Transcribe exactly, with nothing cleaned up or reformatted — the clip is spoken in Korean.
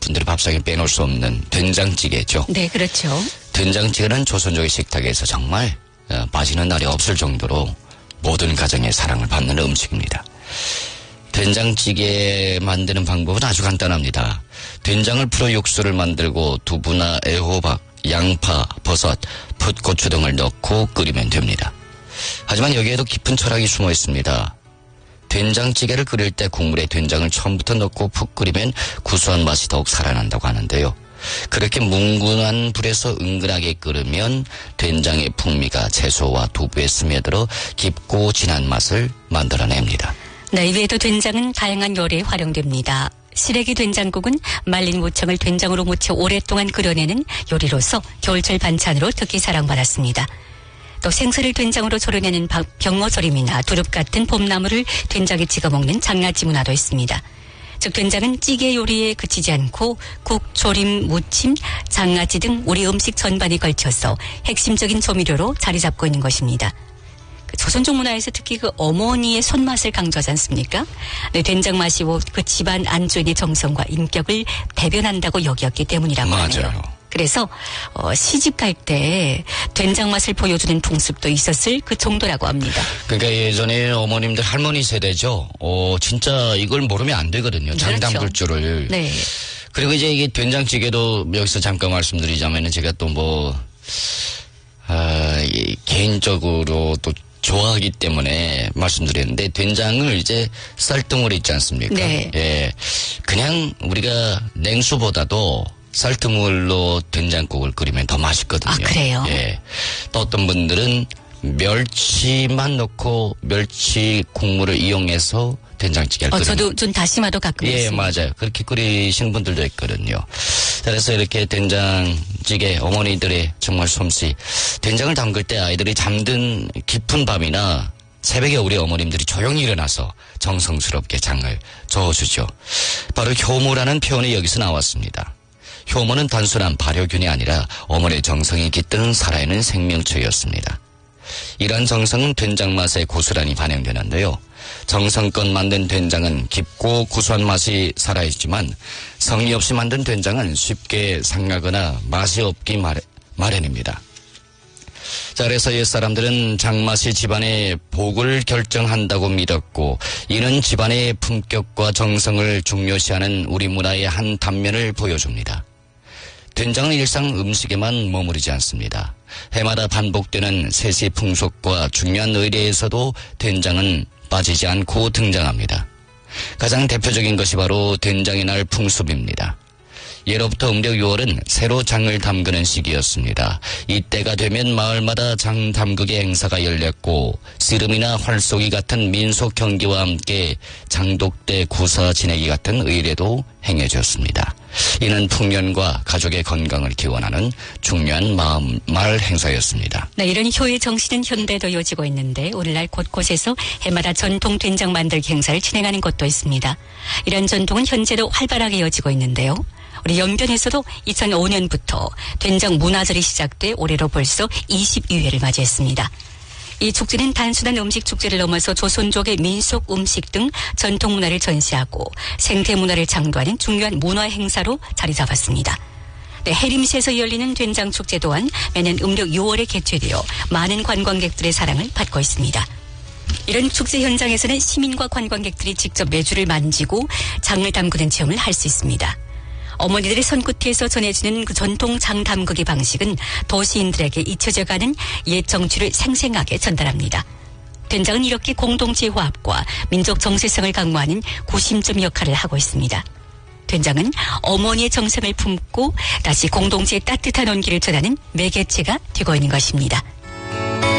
분들이 밥상에 빼놓을 수 없는 된장찌개죠. 네, 그렇죠. 된장찌개는 조선족의 식탁에서 정말 빠지는 날이 없을 정도로 모든 가정의 사랑을 받는 음식입니다. 된장찌개 만드는 방법은 아주 간단합니다. 된장을 풀어 육수를 만들고 두부나 애호박, 양파, 버섯, 풋고추 등을 넣고 끓이면 됩니다. 하지만 여기에도 깊은 철학이 숨어 있습니다. 된장찌개를 끓일 때 국물에 된장을 처음부터 넣고 푹 끓이면 구수한 맛이 더욱 살아난다고 하는데요. 그렇게 뭉근한 불에서 은근하게 끓으면 된장의 풍미가 채소와 두부에 스며들어 깊고 진한 맛을 만들어냅니다. 네, 이외에도 된장은 다양한 요리에 활용됩니다. 시래기 된장국은 말린 무청을 된장으로 무쳐 오랫동안 끓여내는 요리로서 겨울철 반찬으로 특히 사랑받았습니다. 또 생선을 된장으로 졸여내는 병어조림이나 두릅 같은 봄나물을 된장에 찍어 먹는 장아찌 문화도 있습니다. 즉 된장은 찌개 요리에 그치지 않고 국, 조림, 무침, 장아찌 등 우리 음식 전반에 걸쳐서 핵심적인 조미료로 자리 잡고 있는 것입니다. 조선족 문화에서 특히 그 어머니의 손맛을 강조하지 않습니까? 네, 된장 맛이 그 집안 안주인의 정성과 인격을 대변한다고 여겼기 때문이라고 맞아요. 하네요. 그래서 어, 시집 갈 때 된장 맛을 보여주는 풍습도 있었을 그 정도라고 합니다. 그러니까 예전에 어머님들 할머니 세대죠. 어 진짜 이걸 모르면 안 되거든요. 장 그렇죠. 담글 줄을. 네. 그리고 이제 이게 된장찌개도 여기서 잠깐 말씀드리자면은 제가 또 뭐 아, 개인적으로 또 좋아하기 때문에 말씀드렸는데 된장을 이제 쌀뜨물 있지 않습니까? 네. 예. 그냥 우리가 냉수보다도 쌀뜨물로 된장국을 끓이면 더 맛있거든요. 아, 그래요? 예. 또 어떤 분들은 멸치만 넣고 멸치 국물을 이용해서 된장찌개를 어, 끓여요. 저도 좀 다시마도 가끔 예, 있습니다. 맞아요. 그렇게 끓이시는 분들도 있거든요. 그래서 이렇게 된장찌개 어머니들의 정말 솜씨. 된장을 담글 때 아이들이 잠든 깊은 밤이나 새벽에 우리 어머님들이 조용히 일어나서 정성스럽게 장을 저어주죠. 바로 효모라는 표현이 여기서 나왔습니다. 효모는 단순한 발효균이 아니라 어머니의 정성이 깃든 살아있는 생명체였습니다. 이러한 정성은 된장 맛에 고스란히 반영되는데요. 정성껏 만든 된장은 깊고 구수한 맛이 살아있지만 성의 없이 만든 된장은 쉽게 상하거나 맛이 없기 마련입니다. 자, 그래서 옛사람들은 장맛이 집안의 복을 결정한다고 믿었고 이는 집안의 품격과 정성을 중요시하는 우리 문화의 한 단면을 보여줍니다. 된장은 일상 음식에만 머무르지 않습니다. 해마다 반복되는 세시 풍속과 중요한 의례에서도 된장은 빠지지 않고 등장합니다. 가장 대표적인 것이 바로 된장의 날 풍습입니다. 예로부터 음력 유월은 새로 장을 담그는 시기였습니다. 이때가 되면 마을마다 장 담그기 행사가 열렸고 씨름이나 활쏘기 같은 민속 경기와 함께 장독대 구사 지내기 같은 의례도 행해졌습니다. 이는 풍년과 가족의 건강을 기원하는 중요한 마음, 말 행사였습니다. 네, 이런 효의 정신은 현대에도 이어지고 있는데 오늘날 곳곳에서 해마다 전통 된장 만들기 행사를 진행하는 곳도 있습니다. 이런 전통은 현재도 활발하게 이어지고 있는데요. 우리 연변에서도 이천오 년부터 된장 문화절이 시작돼 올해로 벌써 이십이 회를 맞이했습니다. 이 축제는 단순한 음식 축제를 넘어서 조선족의 민속 음식 등 전통 문화를 전시하고 생태 문화를 창조하는 중요한 문화 행사로 자리 잡았습니다. 네, 해림시에서 열리는 된장 축제 또한 매년 음력 유월에 개최되어 많은 관광객들의 사랑을 받고 있습니다. 이런 축제 현장에서는 시민과 관광객들이 직접 메주를 만지고 장을 담그는 체험을 할 수 있습니다. 어머니들의 손끝에서 전해지는 그 전통 장 담그기 방식은 도시인들에게 잊혀져가는 옛 정취를 생생하게 전달합니다. 된장은 이렇게 공동체 화합과 민족 정체성을 강화하는 구심점 역할을 하고 있습니다. 된장은 어머니의 정성을 품고 다시 공동체의 따뜻한 온기를 전하는 매개체가 되고 있는 것입니다.